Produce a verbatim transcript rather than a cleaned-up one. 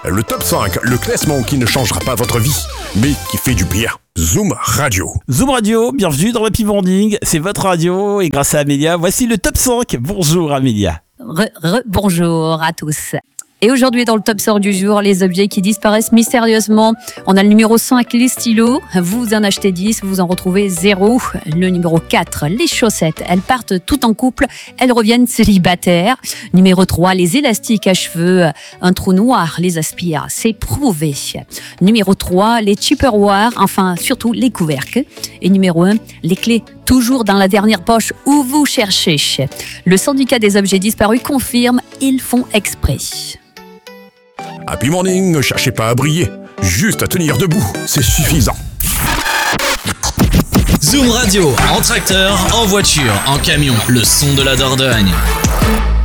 Le top cinq, le classement qui ne changera pas votre vie, mais qui fait du bien. Zoom Radio. Zoom Radio, bienvenue dans l'Happy Morning, c'est votre radio et grâce à Amélia, voici le top cinq. Bonjour Amélia. Re, re, bonjour à tous. Et aujourd'hui, dans le top sort du jour, les objets qui disparaissent mystérieusement. On a le numéro cinq, les stylos. Vous en achetez dix, vous en retrouvez zéro. Le numéro quatre, les chaussettes. Elles partent toutes en couple, elles reviennent célibataires. Numéro trois, les élastiques à cheveux. Un trou noir les aspire, c'est prouvé. Numéro trois, les tupperwares, enfin surtout les couvercles. Et numéro un, les clés toujours dans la dernière poche où vous cherchez. Le syndicat des objets disparus confirme, ils font exprès. Happy Morning, ne cherchez pas à briller, juste à tenir debout, c'est suffisant. Zoom Radio, en tracteur, en voiture, en camion, le son de la Dordogne.